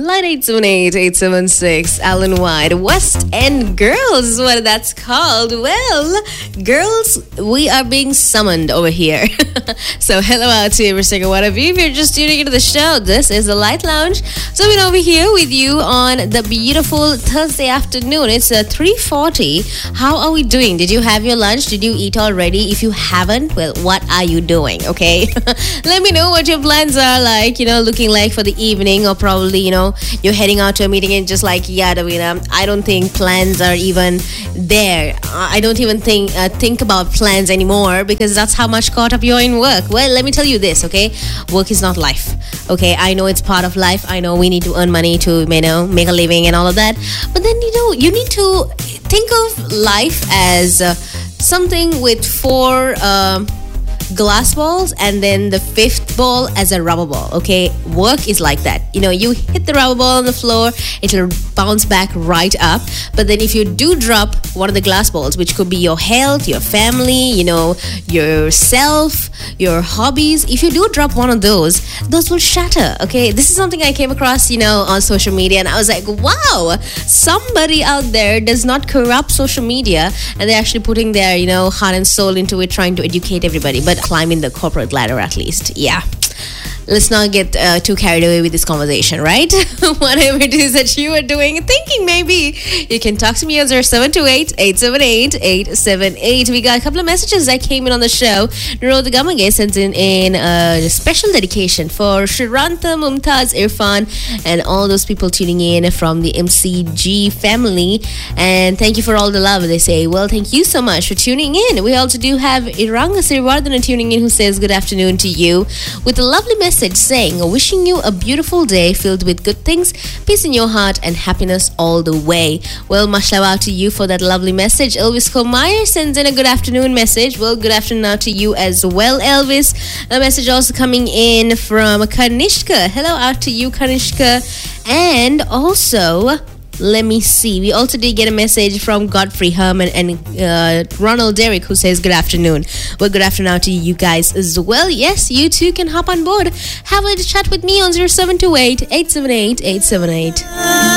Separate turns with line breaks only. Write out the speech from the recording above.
Line 878-876, Alan White, West End Girls is what that's called. Well, girls, we are being summoned over here. So hello out to every single one of you. If you're just tuning into the show, this is the Light Lounge. So we're over here with you on the beautiful Thursday afternoon. It's 3:40. How are we doing? Did you have your lunch? Did you eat already? If you haven't, well, what are you doing? Okay. Let me know what your plans are like, looking like for the evening, or probably, you're heading out to a meeting and just like, yeah, Davina, I don't think plans are even there. I don't even think about plans anymore because that's how much caught up you're in work. Well, let me tell you this, okay? Work is not life. Okay, I know it's part of life. I know we need to earn money to, make a living and all of that. But then, you need to think of life as something with four glass balls and then the fifth ball as a rubber ball. Okay, work is like that. You hit the rubber ball on the floor, it'll bounce back right up. But then if you do drop one of the glass balls, which could be your health, your family, yourself, your hobbies, if you do drop one of those will shatter. Okay, this is something I came across on social media, and I was like, wow, somebody out there does not corrupt social media, and they're actually putting their heart and soul into it, trying to educate everybody, but climbing the corporate ladder at least. Yeah, let's not get too carried away with this conversation, right? Whatever it is that you are doing, thinking maybe, you can talk to me on 0728-878-878. We got a couple of messages that came in on the show. Nirodha Gamage sent in a special dedication for Shranta, Mumtaz, Irfan, and all those people tuning in from the MCG family. And thank you for all the love, they say. Well, thank you so much for tuning in. We also do have Iranga Sirivardhana tuning in, who says good afternoon to you, with a lovely message saying, wishing you a beautiful day filled with good things, peace in your heart, and happiness all the way. Well, much love out to you for that lovely message. Elvis Komeyer sends in a good afternoon message. Well, good afternoon out to you as well, Elvis. A message also coming in from Kanishka. Hello out to you, Kanishka. And also, let me see. We also did get a message from Godfrey Herman and Ronald Derrick, who says good afternoon. Well, good afternoon to you guys as well. Yes, you too can hop on board. Have a chat with me on 0728-878-878.